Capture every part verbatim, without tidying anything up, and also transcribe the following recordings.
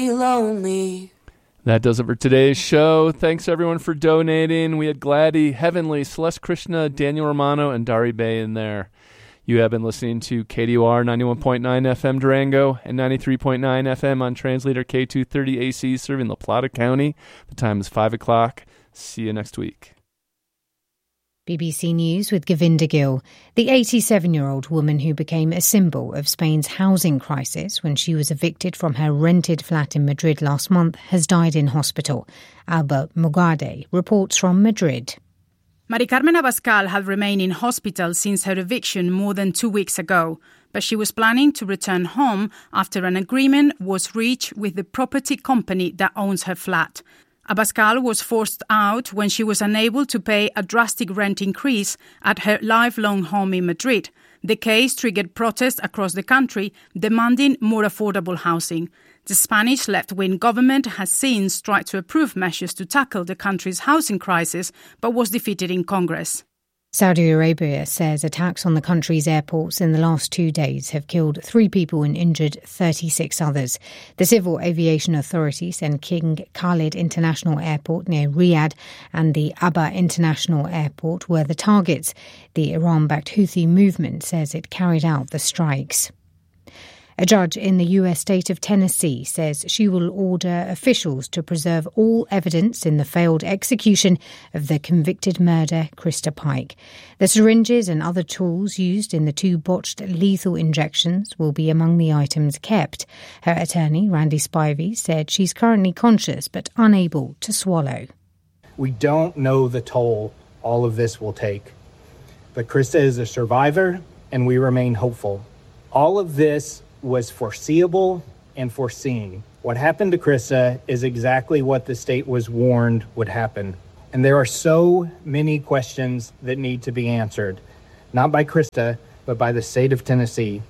lonely. That does it for today's show. Thanks, everyone, for donating. We had Gladdy, Heavenly, Celeste Krishna, Daniel Romano, and Dari Bay in there. You have been listening to K D O R ninety-one point nine F M Durango and ninety-three point nine F M on translator K two thirty A C serving La Plata County. The time is five o'clock. See you next week. B B C News with Govinda Gill. The eighty-seven-year-old woman who became a symbol of Spain's housing crisis when she was evicted from her rented flat in Madrid last month has died in hospital. Alba Mugarde reports from Madrid. Mari Carmen Abascal had remained in hospital since her eviction more than two weeks ago, but she was planning to return home after an agreement was reached with the property company that owns her flat. Abascal was forced out when she was unable to pay a drastic rent increase at her lifelong home in Madrid. The case triggered protests across the country demanding more affordable housing. The Spanish left-wing government has since tried to approve measures to tackle the country's housing crisis, but was defeated in Congress. Saudi Arabia says attacks on the country's airports in the last two days have killed three people and injured thirty-six others. The Civil Aviation Authority said King Khalid International Airport near Riyadh and the Aba International Airport were the targets. The Iran-backed Houthi movement says it carried out the strikes. A judge in the U S state of Tennessee says she will order officials to preserve all evidence in the failed execution of the convicted murderer Krista Pike. The syringes and other tools used in the two botched lethal injections will be among the items kept. Her attorney, Randy Spivey, said she's currently conscious but unable to swallow. We don't know the toll all of this will take, but Krista is a survivor and we remain hopeful. All of this was foreseeable and foreseen. What happened to Krista is exactly what the state was warned would happen. And there are so many questions that need to be answered, not by Krista, but by the state of Tennessee.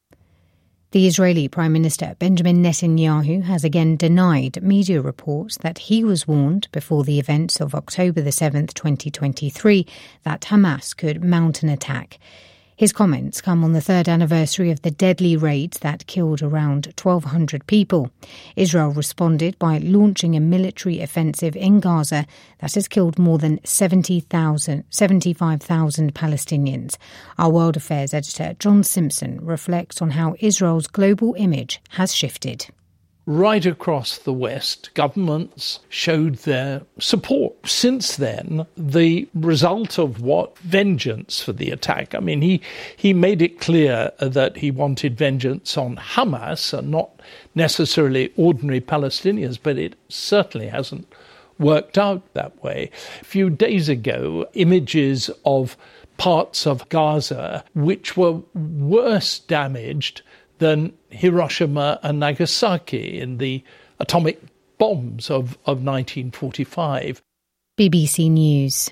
The Israeli Prime Minister Benjamin Netanyahu has again denied media reports that he was warned before the events of October the seventh, twenty twenty-three, that Hamas could mount an attack. His comments come on the third anniversary of the deadly raids that killed around twelve hundred people. Israel responded by launching a military offensive in Gaza that has killed more than seventy thousand, seventy-five thousand Palestinians. Our World Affairs editor John Simpson reflects on how Israel's global image has shifted. Right across the West, governments showed their support. Since then, the result of what vengeance for the attack. I mean, he, he made it clear that he wanted vengeance on Hamas and not necessarily ordinary Palestinians, but it certainly hasn't worked out that way. A few days ago, images of parts of Gaza which were worse damaged than Hiroshima and Nagasaki in the atomic bombs of, of nineteen forty-five. B B C News.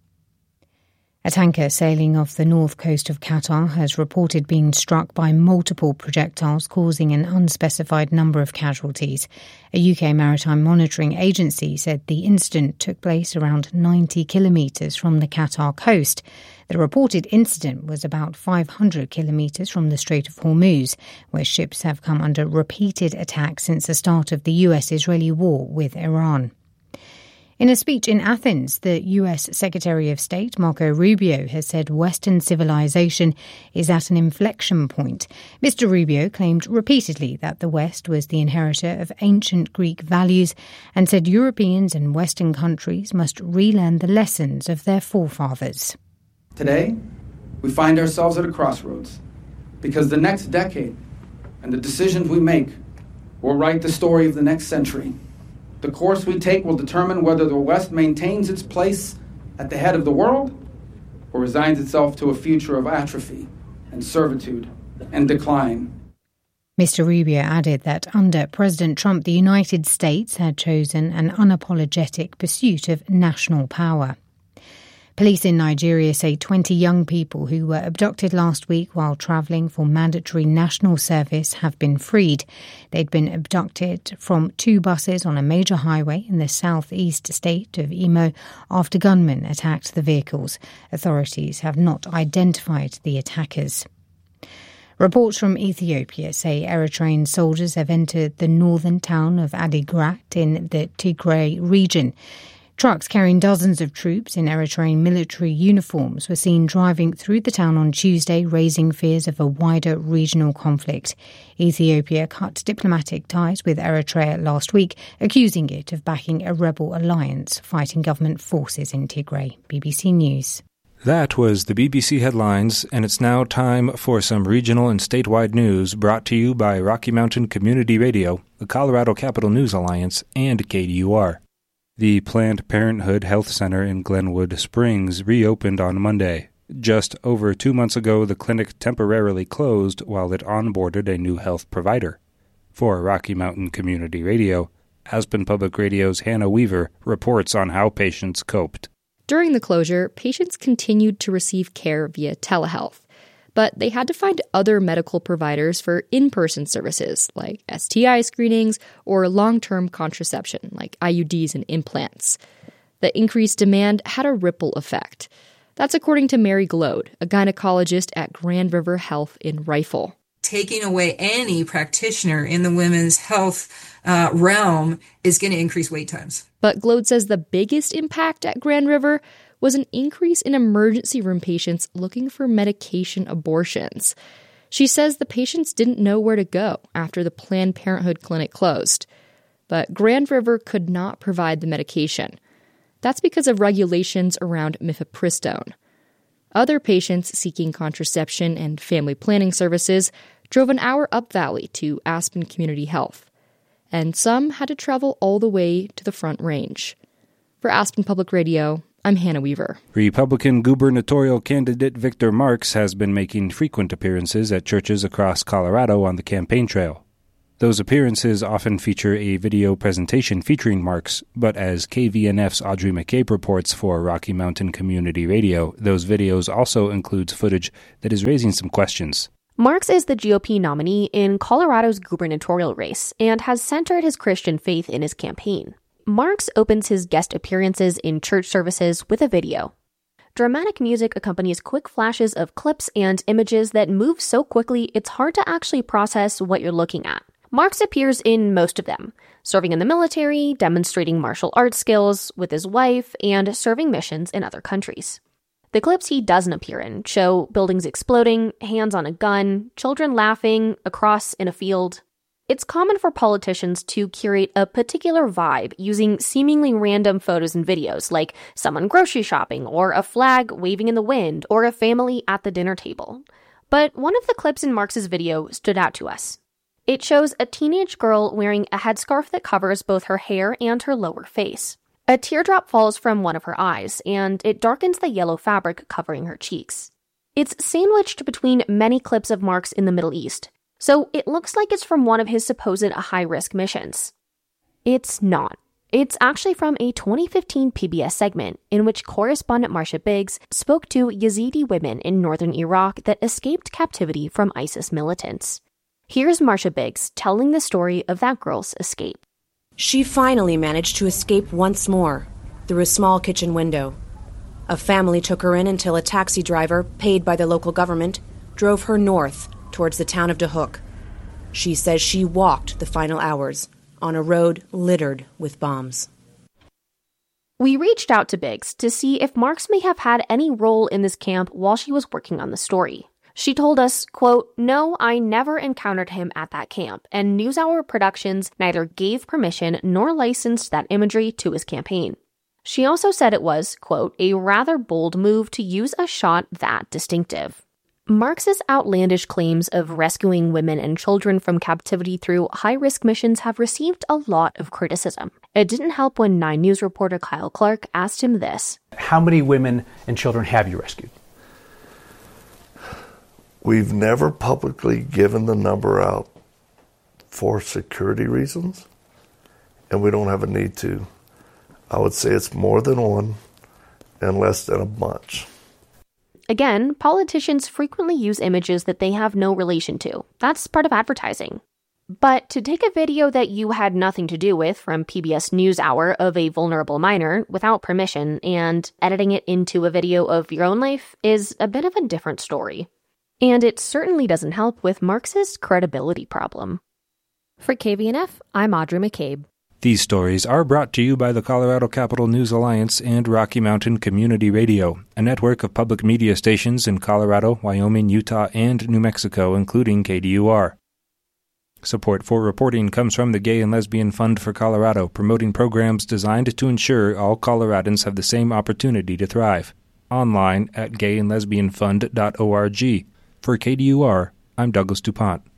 A tanker sailing off the north coast of Qatar has reported being struck by multiple projectiles, causing an unspecified number of casualties. A U K maritime monitoring agency said the incident took place around ninety kilometres from the Qatar coast. The reported incident was about five hundred kilometres from the Strait of Hormuz, where ships have come under repeated attacks since the start of the U S-Israeli war with Iran. In a speech in Athens, the U S Secretary of State Marco Rubio has said Western civilization is at an inflection point. Mister Rubio claimed repeatedly that the West was the inheritor of ancient Greek values and said Europeans and Western countries must relearn the lessons of their forefathers. Today, we find ourselves at a crossroads because the next decade and the decisions we make will write the story of the next century. The course we take will determine whether the West maintains its place at the head of the world or resigns itself to a future of atrophy and servitude and decline. Mister Rubio added that under President Trump, the United States had chosen an unapologetic pursuit of national power. Police in Nigeria say twenty young people who were abducted last week while travelling for mandatory national service have been freed. They'd been abducted from two buses on a major highway in the southeast state of Imo after gunmen attacked the vehicles. Authorities have not identified the attackers. Reports from Ethiopia say Eritrean soldiers have entered the northern town of Adigrat in the Tigray region. Trucks carrying dozens of troops in Eritrean military uniforms were seen driving through the town on Tuesday, raising fears of a wider regional conflict. Ethiopia cut diplomatic ties with Eritrea last week, accusing it of backing a rebel alliance fighting government forces in Tigray. B B C News. That was the B B C headlines, and it's now time for some regional and statewide news brought to you by Rocky Mountain Community Radio, the Colorado Capital News Alliance, and K D U R. The Planned Parenthood Health Center in Glenwood Springs reopened on Monday. Just over two months ago, the clinic temporarily closed while it onboarded a new health provider. For Rocky Mountain Community Radio, Aspen Public Radio's Hannah Weaver reports on how patients coped. During the closure, patients continued to receive care via telehealth, but they had to find other medical providers for in-person services like S T I screenings or long-term contraception like I U Ds and implants. The increased demand had a ripple effect. That's according to Mary Glode, a gynecologist at Grand River Health in Rifle. Taking away any practitioner in the women's health uh, realm is going to increase wait times. But Glode says the biggest impact at Grand River was an increase in emergency room patients looking for medication abortions. She says the patients didn't know where to go after the Planned Parenthood clinic closed. But Grand River could not provide the medication. That's because of regulations around mifepristone. Other patients seeking contraception and family planning services drove an hour up valley to Aspen Community Health. And some had to travel all the way to the Front Range. For Aspen Public Radio, I'm Hannah Weaver. Republican gubernatorial candidate Victor Marx has been making frequent appearances at churches across Colorado on the campaign trail. Those appearances often feature a video presentation featuring Marx, but as K V N F's Audrey McCabe reports for Rocky Mountain Community Radio, those videos also includes footage that is raising some questions. Marx is the G O P nominee in Colorado's gubernatorial race and has centered his Christian faith in his campaign. Marx opens his guest appearances in church services with a video. Dramatic music accompanies quick flashes of clips and images that move so quickly it's hard to actually process what you're looking at. Marx appears in most of them, serving in the military, demonstrating martial arts skills with his wife, and serving missions in other countries. The clips he doesn't appear in show buildings exploding, hands on a gun, children laughing, a cross in a field. It's common for politicians to curate a particular vibe using seemingly random photos and videos, like someone grocery shopping, or a flag waving in the wind, or a family at the dinner table. But one of the clips in Marx's video stood out to us. It shows a teenage girl wearing a headscarf that covers both her hair and her lower face. A teardrop falls from one of her eyes, and it darkens the yellow fabric covering her cheeks. It's sandwiched between many clips of Marx in the Middle East, so it looks like it's from one of his supposed high-risk missions. It's not. It's actually from a twenty fifteen P B S segment in which correspondent Marcia Biggs spoke to Yazidi women in northern Iraq that escaped captivity from ISIS militants. Here's Marcia Biggs telling the story of that girl's escape. She finally managed to escape once more through a small kitchen window. A family took her in until a taxi driver, paid by the local government, drove her north towards the town of Duhok. She says she walked the final hours on a road littered with bombs. We reached out to Biggs to see if Marx may have had any role in this camp while she was working on the story. She told us, quote, "No, I never encountered him at that camp, and NewsHour Productions neither gave permission nor licensed that imagery to his campaign." She also said it was, quote, "a rather bold move to use a shot that distinctive." Marx's outlandish claims of rescuing women and children from captivity through high-risk missions have received a lot of criticism. It didn't help when Nine News reporter Kyle Clark asked him this. How many women and children have you rescued? We've never publicly given the number out for security reasons, and we don't have a need to. I would say it's more than one and less than a bunch. Again, politicians frequently use images that they have no relation to. That's part of advertising. But to take a video that you had nothing to do with from P B S NewsHour of a vulnerable minor without permission and editing it into a video of your own life is a bit of a different story. And it certainly doesn't help with Marx's credibility problem. For K V N F, I'm Audrey McCabe. These stories are brought to you by the Colorado Capital News Alliance and Rocky Mountain Community Radio, a network of public media stations in Colorado, Wyoming, Utah, and New Mexico, including K D U R. Support for reporting comes from the Gay and Lesbian Fund for Colorado, promoting programs designed to ensure all Coloradans have the same opportunity to thrive. Online at gay and lesbian fund dot org. For K D U R, I'm Douglas DuPont.